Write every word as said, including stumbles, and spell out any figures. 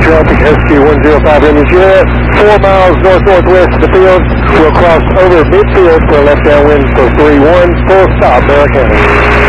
traffic, S Q one zero five in the jet, four miles north-northwest of the field. We'll cross over midfield for a left downwind for three one, full stop, Barra County.